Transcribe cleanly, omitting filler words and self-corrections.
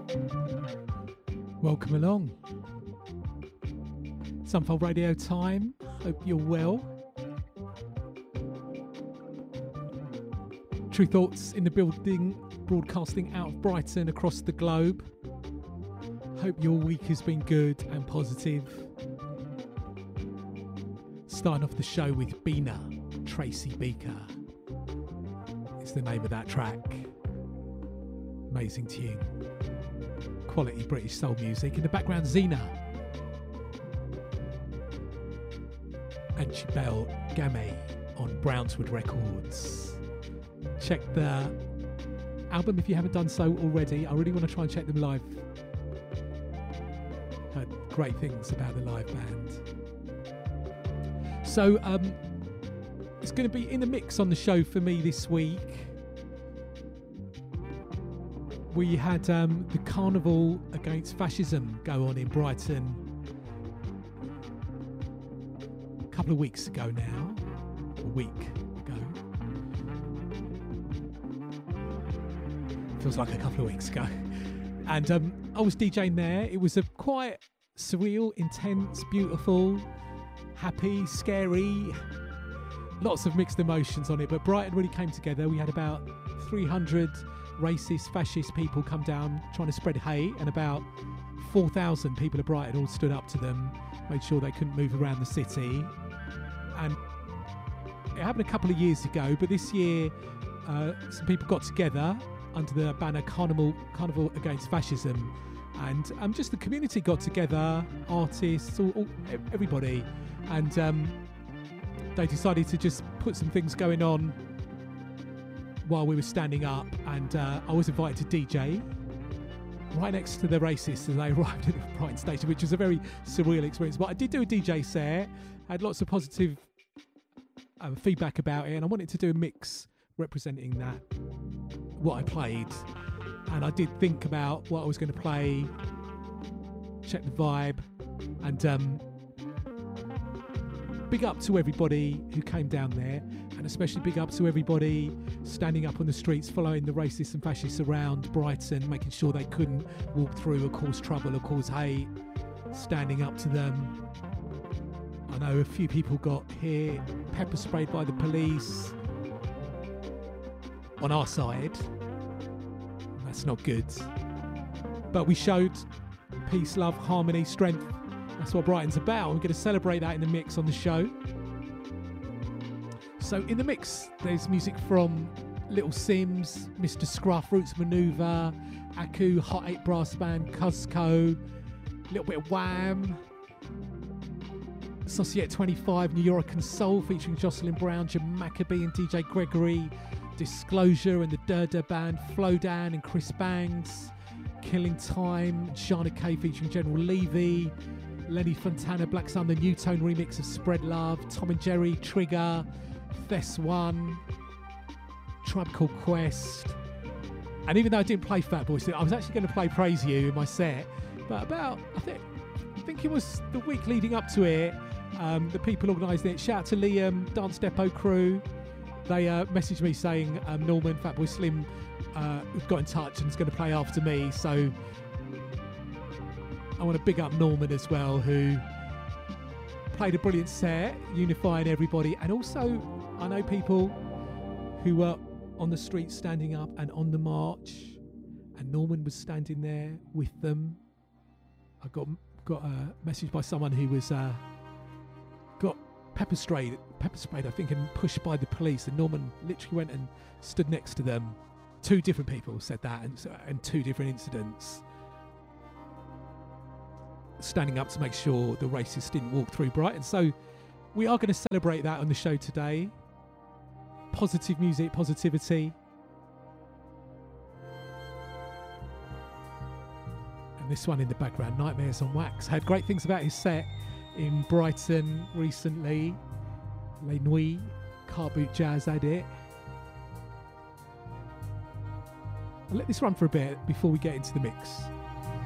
Welcome along. Sunfold Radio time. Hope you're well. True Thoughts in the building, broadcasting out of Brighton across the globe. Hope your week has been good and positive. Starting off the show with Bina, Tracy Beaker. It's the name of that track. Amazing tune. Quality British soul music. In the background, Zena and Chibel Game on Brownswood Records. Check the album if you haven't done so already. I really want to try and check them live. Heard great things about the live band. So it's going to be in the mix on the show for me this week. We had the Carnival Against Fascism go on in Brighton a couple of weeks ago now, a week ago. Feels like a couple of weeks ago. And I was DJing there. It was a quite surreal, intense, beautiful, happy, scary, lots of mixed emotions on it. But Brighton really came together. We had about 300 racist, fascist people come down trying to spread hate, and about 4,000 people at Brighton all stood up to them, made sure they couldn't move around the city. And it happened a couple of years ago, but this year some people got together under the banner Carnival Against Fascism, and just the community got together, artists, everybody, and they decided to just put some things going on while we were standing up, and I was invited to DJ right next to the racists as they arrived at the Brighton station, which was a very surreal experience. But I did do a DJ set, had lots of positive feedback about it, and I wanted to do a mix representing that, what I played. And I did think about what I was going to play, check the vibe, and big up to everybody who came down there, and especially big up to everybody standing up on the streets following the racists and fascists around Brighton, making sure they couldn't walk through or cause trouble or cause hate, standing up to them. I know a few people got hit, pepper sprayed by the police on our side. That's not good. But we showed peace, love, harmony, strength. That's what Brighton's about. We're going to celebrate that in the mix on the show. So in the mix, there's music from Little Sims, Mr. Scruff, Roots Maneuver, Aku, Hot 8 Brass Band, Cuzco, a little bit of Wham, Societe 25, New York and Soul featuring Jocelyn Brown, Jim Maccabee and DJ Gregory, Disclosure and the Durda Band, Flowdan and Chris Bangs, Killing Time, Shana K featuring General Levy, Lenny Fontana, Black Sun, the New Tone remix of Spread Love, Tom and Jerry, Trigger, Fess One, Tribe Called Quest. And even though I didn't play Fatboy Slim, I was actually going to play Praise You in my set. But about, I think it was the week leading up to it, the people organising it, shout out to Liam, Dance Depot crew. They messaged me saying Norman, Fatboy Slim got in touch and is going to play after me. So I want to big up Norman as well, who played a brilliant set, unifying everybody. And also, I know people who were on the street standing up and on the march, and Norman was standing there with them. I got a message by someone who was got pepper sprayed, I think, and pushed by the police, and Norman literally went and stood next to them. Two different people said that, and two different incidents, standing up to make sure the racists didn't walk through Brighton. So we are going to celebrate that on the show today. Positive music, positivity. And this one in the background, Nightmares on Wax. I heard great things about his set in Brighton recently. Les Nuits, Car Boot Jazz had it. I'll let this run for a bit before we get into the mix.